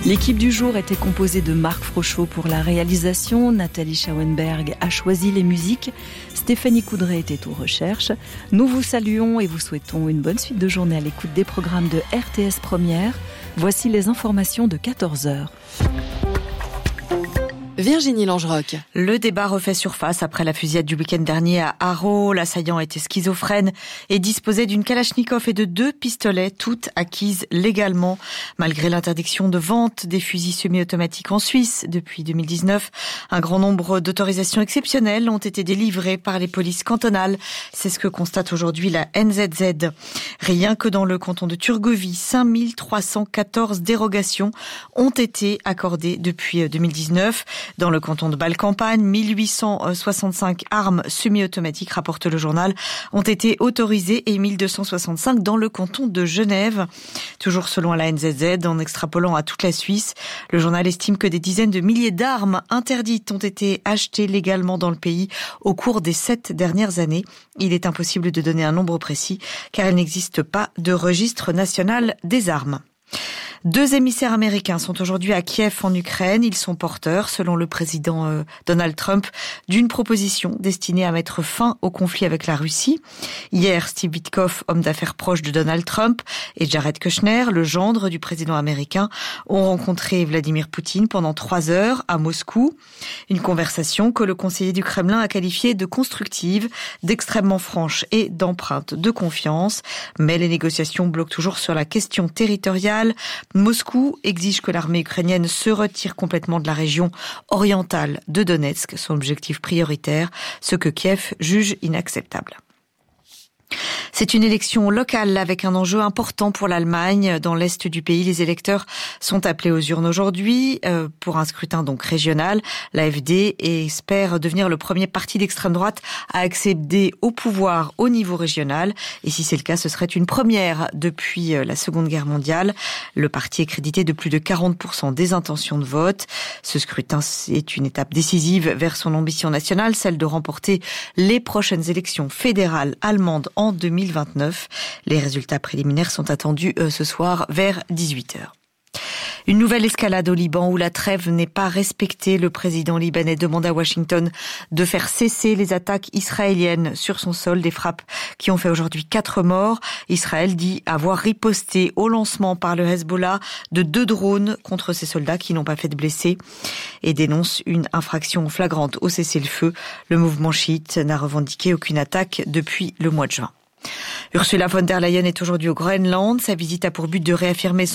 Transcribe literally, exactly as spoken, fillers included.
L'équipe du jour était composée de Marc Frochot pour la réalisation, Nathalie Schauenberg a choisi les musiques, Stéphanie Coudray était aux recherches. Nous vous saluons et vous souhaitons une bonne suite de journée à l'écoute des programmes de R T S Première. Voici les informations de quatorze heures. Virginie Langeroc. Le débat refait surface après la fusillade du week-end dernier à Haro. L'assaillant était schizophrène et disposait d'une Kalachnikov et de deux pistolets, toutes acquises légalement. Malgré l'interdiction de vente des fusils semi-automatiques en Suisse depuis deux mille dix-neuf, un grand nombre d'autorisations exceptionnelles ont été délivrées par les polices cantonales. C'est ce que constate aujourd'hui la N Z Z. Rien que dans le canton de Turgovie, cinq mille trois cent quatorze dérogations ont été accordées depuis deux mille dix-neuf. Dans le canton de Bâle-Campagne, mille huit cent soixante-cinq armes semi-automatiques, rapporte le journal, ont été autorisées et mille deux cent soixante-cinq dans le canton de Genève. Toujours selon la N Z Z, en extrapolant à toute la Suisse, le journal estime que des dizaines de milliers d'armes interdites ont été achetées légalement dans le pays au cours des sept dernières années. Il est impossible de donner un nombre précis car il n'existe pas de registre national des armes. Deux émissaires américains sont aujourd'hui à Kiev en Ukraine. Ils sont porteurs, selon le président euh, Donald Trump, d'une proposition destinée à mettre fin au conflit avec la Russie. Hier, Steve Witkoff, homme d'affaires proche de Donald Trump, et Jared Kushner, le gendre du président américain, ont rencontré Vladimir Poutine pendant trois heures à Moscou. Une conversation que le conseiller du Kremlin a qualifiée de constructive, d'extrêmement franche et d'empreinte de confiance. Mais les négociations bloquent toujours sur la question territoriale. Moscou exige que l'armée ukrainienne se retire complètement de la région orientale de Donetsk, son objectif prioritaire, ce que Kiev juge inacceptable. C'est une élection locale avec un enjeu important pour l'Allemagne. Dans l'est du pays, les électeurs sont appelés aux urnes aujourd'hui euh, pour un scrutin donc régional. L'A F D espère devenir le premier parti d'extrême droite à accéder au pouvoir au niveau régional. Et si c'est le cas, ce serait une première depuis la Seconde Guerre mondiale. Le parti est crédité de plus de quarante pour cent des intentions de vote. Ce scrutin est une étape décisive vers son ambition nationale, celle de remporter les prochaines élections fédérales allemandes en deux mille vingt-neuf. Les résultats préliminaires sont attendus euh, ce soir vers dix-huit heures. Une nouvelle escalade au Liban où la trêve n'est pas respectée. Le président libanais demande à Washington de faire cesser les attaques israéliennes sur son sol, des frappes qui ont fait aujourd'hui quatre morts. Israël dit avoir riposté au lancement par le Hezbollah de deux drones contre ses soldats qui n'ont pas fait de blessés et dénonce une infraction flagrante au cessez-le-feu. Le mouvement chiite n'a revendiqué aucune attaque depuis le mois de juin. Ursula von der Leyen est aujourd'hui au Groenland. Sa visite a pour but de réaffirmer son